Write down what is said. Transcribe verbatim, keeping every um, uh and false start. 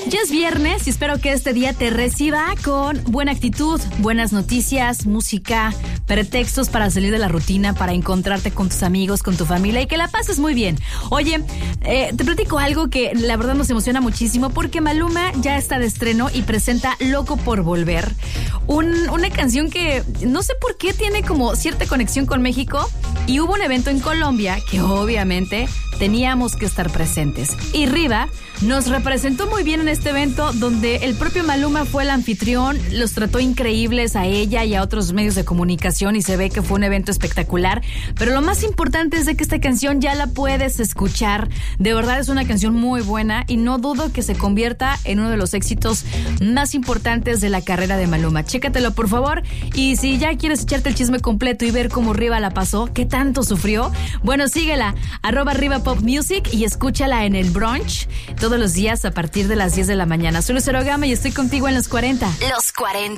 Ya es viernes y espero que este día te reciba con buena actitud, buenas noticias, música, pretextos para salir de la rutina, para encontrarte con tus amigos, con tu familia y que la pases muy bien. Oye, eh, te platico algo que la verdad nos emociona muchísimo porque Maluma ya está de estreno y presenta Loco por Volver, un, una canción que no sé por qué tiene como cierta conexión con México y hubo un evento en Colombia que obviamente teníamos que estar presentes. Y Riva nos representó muy bien en este evento donde el propio Maluma fue el anfitrión, los trató increíbles a ella y a otros medios de comunicación y se ve que fue un evento espectacular, pero lo más importante es de que esta canción ya la puedes escuchar, de verdad es una canción muy buena y no dudo que se convierta en uno de los éxitos más importantes de la carrera de Maluma. Chécatelo por favor y si ya quieres echarte el chisme completo y ver cómo Riva la pasó, qué tanto sufrió, bueno síguela, arroba Riva Pop Music y escúchala en el brunch todos los días a partir de las diez de la mañana. Soy Lucero Gama y estoy contigo en los cuarenta. Los cuarenta.